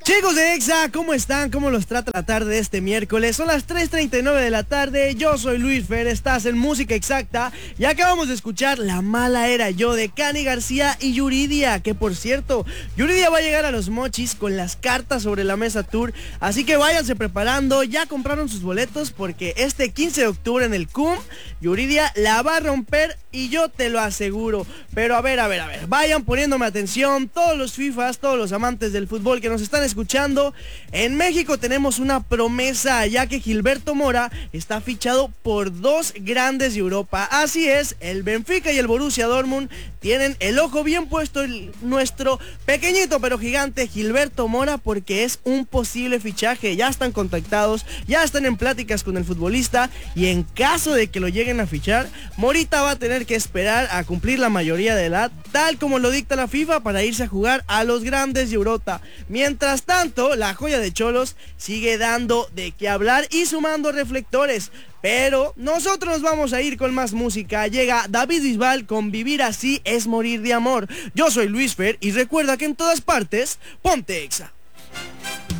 Chicos de EXA, ¿cómo están? ¿Cómo los trata la tarde de este miércoles? Son las 3:39 de la tarde, yo soy Luis Fer, estás en Música Exacta y acabamos de escuchar La Mala Era Yo de Cani García y Yuridia, que por cierto, Yuridia va a llegar a Los Mochis con las cartas sobre la mesa tour, así que váyanse preparando, ya compraron sus boletos porque este 15 de octubre en el CUM, Yuridia la va a romper y yo te lo aseguro. Pero a ver, vayan poniéndome atención, todos los FIFAs, todos los amantes del fútbol que nos están escuchando. En México tenemos una promesa, ya que Gilberto Mora está fichado por dos grandes de Europa. Así es, el Benfica y el Borussia Dortmund tienen el ojo bien puesto en nuestro pequeñito pero gigante Gilberto Mora, porque es un posible fichaje. Ya están contactados, ya están en pláticas con el futbolista, y en caso de que lo lleguen a fichar, Morita va a tener que esperar a cumplir la mayoría de edad, tal como lo dicta la FIFA, para irse a jugar a los grandes de Europa. Mientras tanto, la joya de Xolos sigue dando de qué hablar y sumando reflectores. Pero nosotros nos vamos a ir con más música. Llega David Bisbal con Vivir Así Es Morir de Amor. Yo soy Luis Fer y recuerda que en todas partes, ponte Exa.